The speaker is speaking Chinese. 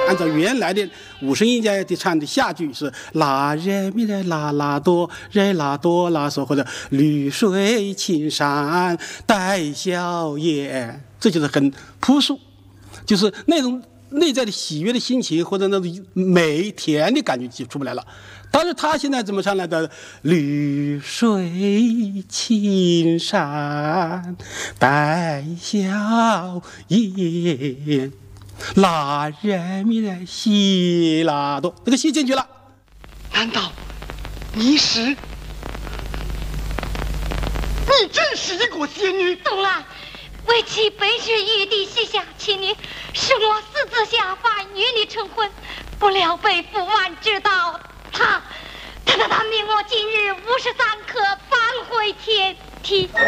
按照原来的五声音阶的唱的下句是拉人咪来拉拉哆人拉哆拉嗦，或者绿水青山带笑颜，这就是很朴素，就是那种内在的喜悦的心情或者那种美甜的感觉就出不来了。但是他现在怎么唱来的？绿水青山带笑颜，拉人咪来西拉哆，这个西进去了。 难道你真是一个仙女？ 懂了，为妻本是玉帝膝下妻女，是我私自下凡与你成婚，不料被父王知道，他命我今日53刻返回天梯。